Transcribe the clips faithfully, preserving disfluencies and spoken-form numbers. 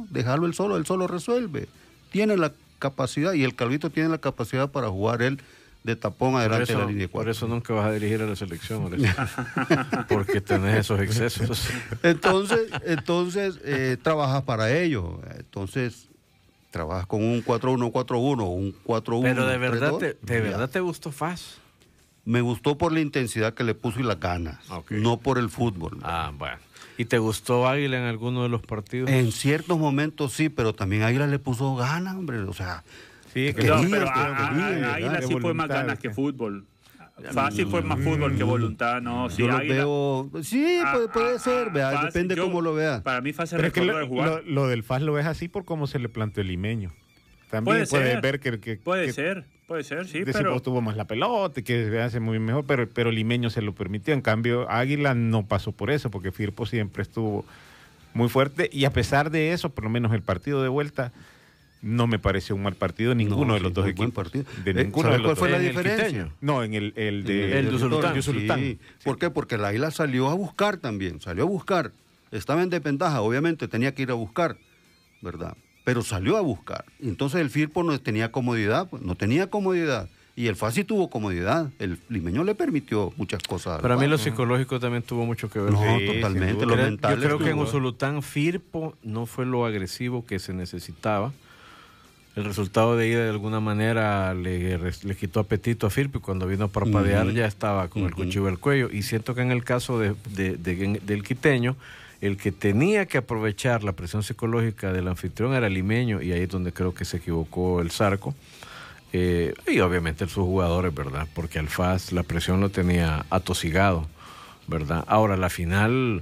dejarlo él solo, él solo resuelve. Tiene la capacidad, y el Calvito tiene la capacidad para jugar él de tapón adelante eso, de la línea de cuatro. Por eso nunca vas a dirigir a la selección, porque tenés esos excesos. Entonces, entonces eh, trabajas para ello. Entonces, trabajas con un cuatro uno cuatro uno, un cuatro uno. Pero de verdad, tres dos, te, de verdad te gustó Faz. Me gustó por la intensidad que le puso y las ganas, okay. No por el fútbol. Ah, bueno. ¿Y te gustó Águila en alguno de los partidos? En ciertos momentos sí, pero también Águila le puso ganas, hombre. O sea, sí, que no, pero Águila sí fue más ganas que fútbol. Fácil fue más fútbol que voluntad, ¿no? Sí, yo lo Águila, veo, sí, ah, puede, puede ah, ser, vea, fácil, depende yo, cómo lo veas. Para mí fácil es que lo, de jugar. Lo, lo del Faz lo ves así por cómo se le planteó el limeño. También puede puedes ser, ver que, que puede que, ser, puede ser, sí, de pero tuvo más la pelota y que se hace muy mejor, pero pero Limeño se lo permitió. En cambio, Águila no pasó por eso, porque Firpo siempre estuvo muy fuerte y a pesar de eso, por lo menos el partido de vuelta no me pareció un mal partido ninguno no, de los sí, dos equipos. Partido. De eh, ninguno ¿Sabes de los cuál fue dos. la diferencia? No, en el, el de el, el Yusulután. Yusulután. Sí. Sí. ¿Por qué? Porque la Águila salió a buscar también, salió a buscar. Estaba en desventaja, obviamente tenía que ir a buscar, ¿verdad? Pero salió a buscar. Entonces el Firpo no tenía comodidad, no tenía comodidad. Y el F A S sí tuvo comodidad. El limeño le permitió muchas cosas. Para mí lo psicológico también tuvo mucho que ver. No, sí, totalmente. Lo mental yo creo estuvo. que en Usulután Firpo no fue lo agresivo que se necesitaba. El resultado de ida de alguna manera le, le quitó apetito a Firpo y cuando vino a parpadear uh-huh. ya estaba con uh-huh. el cuchillo al cuello. Y siento que en el caso de, de, de, de, del quiteño, el que tenía que aprovechar la presión psicológica del anfitrión era limeño, y ahí es donde creo que se equivocó el Zarco. Eh, y obviamente sus jugadores, ¿verdad? Porque al F A S la presión lo tenía atosigado, ¿verdad? Ahora, la final,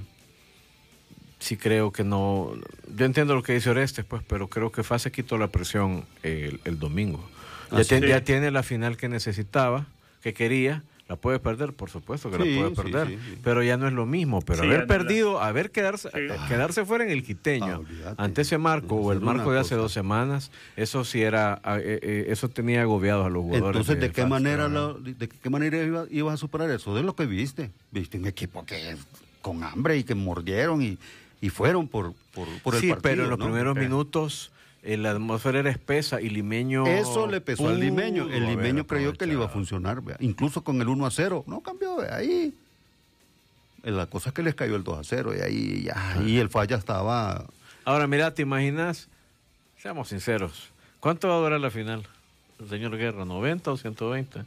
sí creo que no... Yo entiendo lo que dice Orestes, pues, pero creo que F A S se quitó la presión el, el domingo. Ya, ten, sí. ya tiene la final que necesitaba, que quería. La puede perder, por supuesto que sí, la puede perder, sí, sí, sí. pero ya no es lo mismo. Pero sí, haber perdido, la... haber quedarse, sí. quedarse fuera en el quiteño, ah, ante ese marco o el marco de hace cosa. dos semanas, eso sí era, eh, eh, eso tenía agobiados a los jugadores. Entonces, ¿de, de qué fácil, manera lo, de qué manera ibas iba a superar eso? De lo que viste, viste un equipo que con hambre y que mordieron y, y fueron por, por, por el sí, partido. Sí, pero en los ¿no? primeros eh. minutos la atmósfera era espesa y Limeño... Eso le pesó al Limeño. El Limeño creyó que le iba a funcionar, ¿vea? Incluso con el uno a cero. No cambió, ¿vea? Ahí. La cosa es que les cayó el dos a cero y ahí ya, y el falla estaba... Ahora, mira, ¿te imaginas? Seamos sinceros. ¿Cuánto va a durar la final? El señor Guerra, ¿noventa o ciento veinte?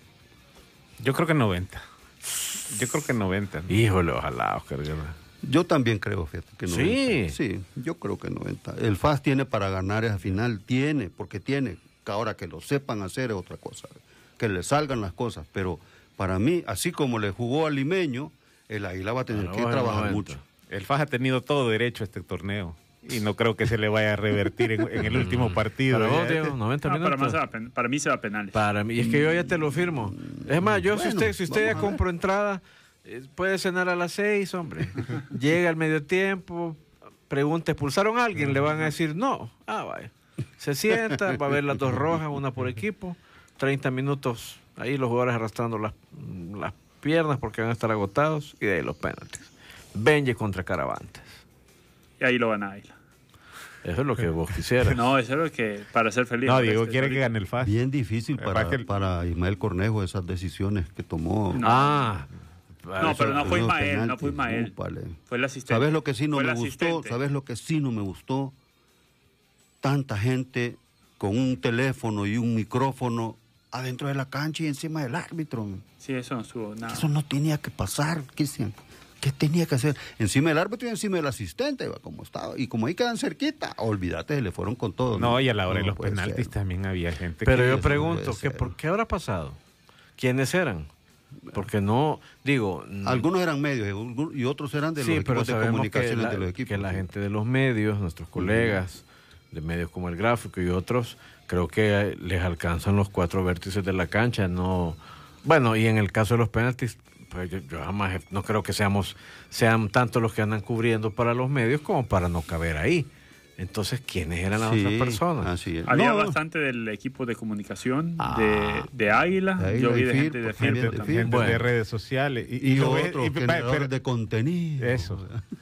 Yo creo que noventa. Yo creo que noventa. ¿No? Híjole, ojalá, Oscar Guerra. Yo también creo, fíjate, que noventa. Sí. Sí, yo creo que noventa. El F A S tiene para ganar esa final, tiene, porque tiene. Ahora que lo sepan hacer es otra cosa, que le salgan las cosas. Pero para mí, así como le jugó al Limeño, el Águila va a tener bueno, que bueno, trabajar noventa. Mucho. El F A S ha tenido todo derecho a este torneo y no creo que se le vaya a revertir en, en el último partido. Para vos, Diego, noventa no, minutos. Para, pen, para mí se va a penales. Para mí, es que yo ya te lo firmo. Es más, yo bueno, si usted, si usted ya compró entrada... Puede cenar a las seis, hombre. Llega al medio tiempo, pregunta, ¿expulsaron a alguien? Le van a decir no. Ah, vaya. Se sienta, va a ver las dos rojas, una por equipo. treinta minutos ahí los jugadores arrastrando las, las piernas porque van a estar agotados. Y de ahí los penaltis. Benje contra Caravantes. Y ahí lo gana Águila. Eso es lo que vos quisieras. No, eso es lo que, para ser feliz. No, Diego quiere que gane el F A S. Bien difícil para, que el... para Ismael Cornejo esas decisiones que tomó. No. Ah, No, pero no fue Ismael, no fue Ismael. Úpale. Fue el asistente. ¿Sabes lo que sí no fue me gustó? ¿Sabes lo que sí no me gustó? Tanta gente con un teléfono y un micrófono adentro de la cancha y encima del árbitro. Sí, eso no estuvo nada. Eso no tenía que pasar. ¿Qué, qué tenía que hacer? Encima del árbitro y encima del asistente, como estaba. Y como ahí quedan cerquita, olvídate, se le fueron con todo. No, no y a la hora no, de los no penaltis ser. También había gente. Pero que yo pregunto, ¿qué, por, ¿qué habrá pasado? ¿Quiénes eran? Porque no, digo... Algunos eran medios y otros eran de sí, los equipos de comunicaciones la, de los equipos. que la gente de los medios, nuestros colegas uh-huh. de medios como El Gráfico y otros, creo que les alcanzan los cuatro vértices de la cancha. No, bueno, y en el caso de los penaltis, pues yo, yo jamás, no creo que seamos sean tanto los que andan cubriendo para los medios como para no caber ahí. Entonces, ¿quiénes eran las sí, otras personas? Así es. Había no. bastante del equipo de comunicación ah, de, de Águila. De Yo vi de gente de Firpo también. Gente bueno. de redes sociales. Y, y otros generadores de contenido. Eso.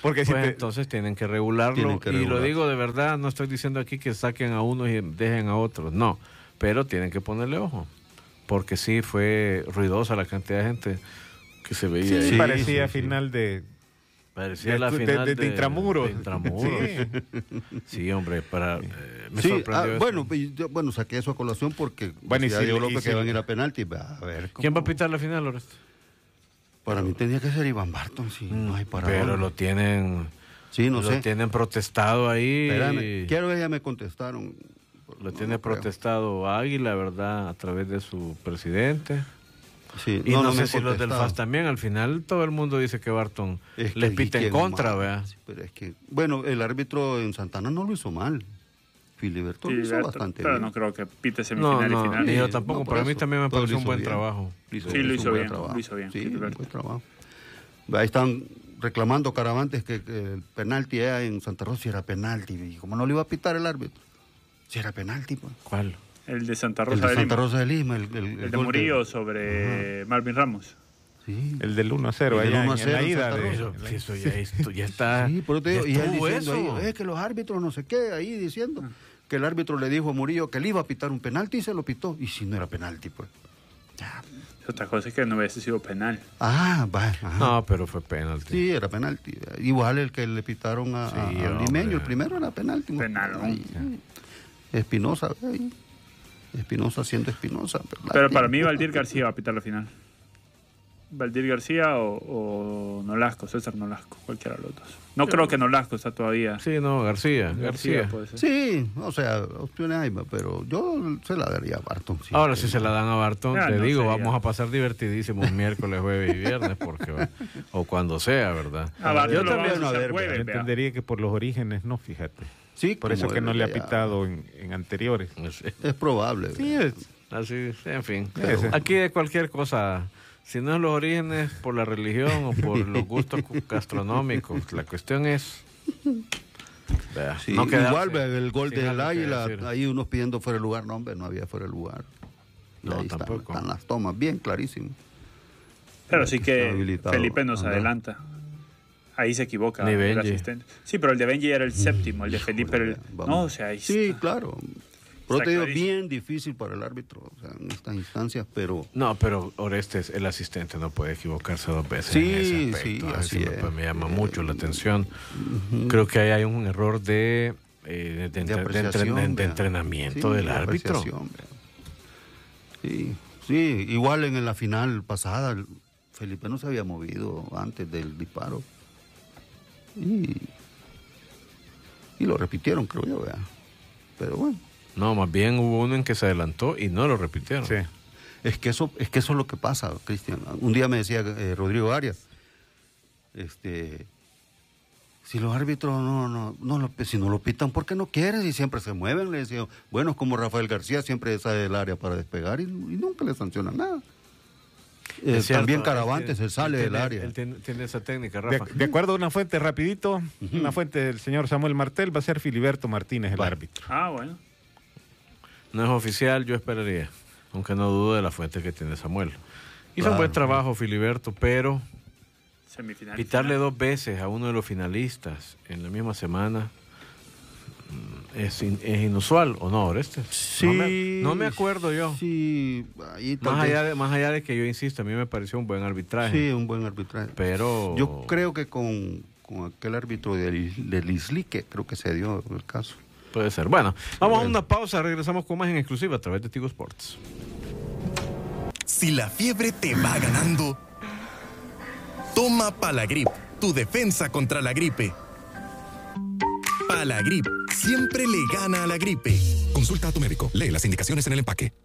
Porque pues si te... entonces tienen que regularlo. Tienen que y regular. lo digo de verdad, no estoy diciendo aquí que saquen a unos y dejen a otros, no. Pero tienen que ponerle ojo. Porque sí fue ruidosa la cantidad de gente que se veía. Sí, ahí. parecía sí, sí. final de... Parecía de, la de, final de, de Intramuros. de Intramuros. Sí. Sí, hombre, para, eh, me Sí, sorprendió ah, eso. bueno, pues, yo- bueno, saqué eso a colación porque Bueno, y decía si Diego le- y López si que van a le- ir a penalti. A ver, ¿cómo? ¿Quién va a pitar la final, Oreste? Para mí tenía que ser Iván Barton, sí, no hay para Pero dónde. lo tienen, Sí, no lo sé. tienen protestado ahí. Espérame, quiero ver, ya me contestaron. Lo No, tiene no creo. protestado Águila, ¿verdad? A través de su presidente. Sí, Y no, me sé han si los del contestado. F A S también. Al final todo el mundo dice que Barton Es que les ahí pita en quién contra, más. ¿verdad? Sí, pero es que, bueno, el árbitro en Santana no lo hizo mal. Filiberto lo hizo Filiberto, bastante pero bien. no creo que pite No, semifinal no, y final. y yo Sí, tampoco. no, por Para mí eso. también me Todo lo pareció un hizo buen bien. trabajo. Lo hizo- Sí, lo un hizo buen bien, trabajo. lo hizo bien, Sí, un Filiberto. buen trabajo. Ahí están reclamando Caravantes que, que el penalti era en Santa Rosa si era penalti. Y como no le iba a pitar el árbitro, si era penalti, pues. ¿Cuál? El de Santa El Rosa de de Santa Lima. Rosa de Lima, el, el, El de gol Murillo sobre Marvin Ramos. Sí. El del uno a cero El del allá uno a en, en cero la en ida. Santa de- Rosa. Pero eso ya, esto ya está. Sí, por eso te digo, ya y él estuvo diciendo eso. ahí, es que los árbitros no sé qué, ahí diciendo que el árbitro le dijo a Murillo que le iba a pitar un penalti y se lo pitó. Y si no era penalti, pues. Ya. Otra cosa es que no hubiese sido penal. Ah, va. ajá. No, pero fue penalti. Sí, era penalti. Igual el que le pitaron a, Sí, a- a hombre. Limeño, el primero era penalti. Penalón. Ahí, Espinosa, ahí. Espinosa siendo Espinosa. Pero para mí Valdir García va a pitar la final. Valdir García o, o Nolasco, César Nolasco, cualquiera de los dos. No creo que Nolasco está todavía. Sí, no, García. García. puede ser. Sí, o sea, opciones hay, pero yo se la daría a Barton. sí. Ahora, si se la dan a Barton, Ah, te no digo, sería. vamos a pasar divertidísimos miércoles, jueves y viernes, porque o cuando sea, ¿verdad? A Barton Yo lo también, vamos a a hacer ver, jueves, Yo vea. entendería que por los orígenes no, fíjate. Sí, Por eso como que no le ha ya- pitado en, en anteriores. Sí, Es probable. Sí, es- así, en fin. Ese. Aquí de cualquier cosa, si no es los orígenes, por la religión o por los gustos gastronómicos, la cuestión es... vea, Sí, no quedarse igual ve, el gol sin del algo que Águila, decir. ahí unos pidiendo fuera de lugar, no, hombre, no había fuera de lugar. Y No, ahí están, tampoco. están las tomas, bien clarísimo. Pero sí Está que habilitado. Felipe nos Ajá. adelanta. Ahí se equivoca Ni el Benji. asistente. Sí, pero el de Benji era el séptimo, el de Felipe era el... Vamos. No, o sea, ahí Sí, está. claro. Pero Está te digo, clarísimo. bien difícil para el árbitro, o sea, en estas instancias, pero No, pero Orestes, el asistente no puede equivocarse dos veces. Sí, en ese sí, aspecto. A así veces me, es. pues, me llama mucho la atención. Creo que ahí hay un error de, eh, de, de, entre- de apreciación, entren- de vea. entrenamiento Sí, del de árbitro. apreciación, vea. Sí, sí, igual en la final pasada, el Felipe no se había movido antes del disparo. Y, y lo repitieron, creo yo, vea. Pero bueno. No, más bien hubo uno en que se adelantó y no lo repitieron. sí. Es que eso, es que eso es lo que pasa, Cristian. Un día me decía eh, Rodrigo Arias, este, si los árbitros no, no, no lo, si no lo pitan, ¿por qué no quieren? Y siempre se mueven, le decía, bueno, es como Rafael García, siempre sale del área para despegar y, y nunca le sancionan nada. Eh, Es cierto, también él Caravantes, tiene- él sale él del tiene- área. Él tiene, tiene esa técnica, De, Rafa. de acuerdo a una fuente, rapidito, una fuente del señor Samuel Martel, va a ser Filiberto Martínez el Va. árbitro. Ah, bueno. No es oficial, yo esperaría. Aunque no dudo de la fuente que tiene Samuel. Hizo un Claro. buen trabajo Filiberto, pero Semifinal. pitarle final. dos veces a uno de los finalistas en la misma semana mm, es, in- es inusual, ¿o no, Orestes? Sí, No me, no me acuerdo yo. Sí, ahí tal Más vez- allá, de, más allá de que yo insisto, a mí me pareció un buen arbitraje. sí, un buen arbitraje. Pero Yo creo que con, con aquel árbitro del de Lislique, creo que se dio el caso. puede ser. Bueno, vamos a bueno. una pausa, regresamos con más en exclusiva a través de Tigo Sports. Si la fiebre te va ganando, toma Palagrip, tu defensa contra la gripe. Palagrip siempre le gana a la gripe. Consulta a tu médico. Lee las indicaciones en el empaque.